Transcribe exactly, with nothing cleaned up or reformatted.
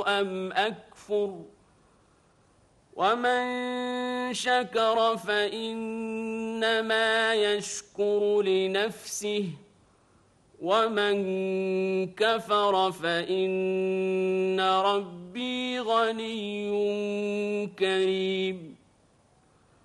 أم أكفر ومن شكر فإنما يشكر لنفسه ومن كفر فإن ربي غني كريم